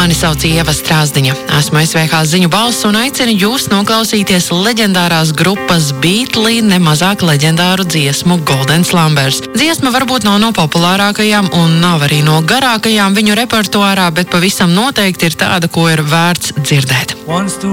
Mani sauc Ieva Strāzdiņa. Esmu SVH ziņu balss un aicinu jūs noklausīties leģendārās grupas Beatles nemazāk leģendāru dziesmu Golden Slumbers. Dziesma varbūt nav no populārākajām un nav arī no garākajām viņu repertuārā, bet pavisam noteikti ir tāda, ko ir vērts dzirdēt.